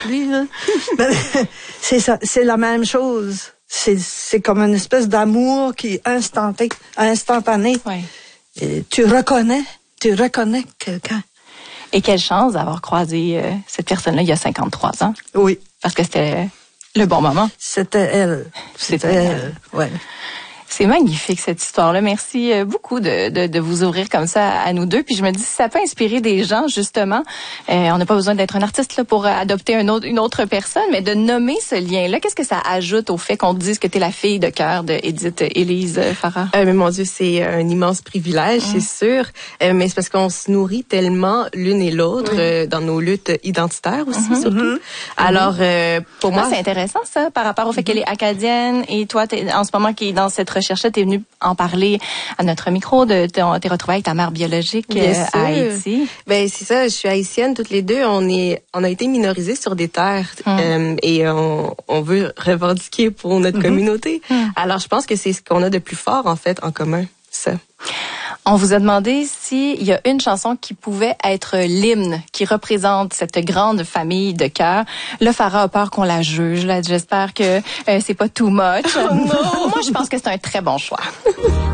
Lui, là. C'est ça, c'est la même chose. C'est comme une espèce d'amour qui est instantané. Ouais. Et tu reconnais quelqu'un. Et quelle chance d'avoir croisé cette personne-là il y a 53 ans. Oui. Parce que c'était le bon moment. C'était elle. C'était elle. Ouais. C'est magnifique, cette histoire-là. Merci beaucoup de vous ouvrir comme ça à nous deux. Puis je me dis, si ça peut inspirer des gens, justement, on n'a pas besoin d'être un artiste là pour adopter une autre personne, mais de nommer ce lien-là, qu'est-ce que ça ajoute au fait qu'on te dise que tu es la fille de cœur de Edith Élise Farah? Mais mon Dieu, c'est un immense privilège, c'est sûr. Mais c'est parce qu'on se nourrit tellement l'une et l'autre dans nos luttes identitaires aussi, surtout. Alors, pour moi... c'est intéressant, ça, par rapport au fait qu'elle est acadienne et toi, t'es, en ce moment, qui est dans cette recherche-là, t'es venue en parler à notre micro, t'es retrouvée avec ta mère biologique à Haïti. Ben c'est ça, je suis haïtienne, toutes les deux, on a été minorisés sur des terres et on veut revendiquer pour notre communauté. Alors je pense que c'est ce qu'on a de plus fort en fait en commun, ça. On vous a demandé s'il y a une chanson qui pouvait être l'hymne qui représente cette grande famille de cœur. Là, Farah a peur qu'on la juge. Là, j'espère que c'est pas too much. Oh non! Moi, je pense que c'est un très bon choix.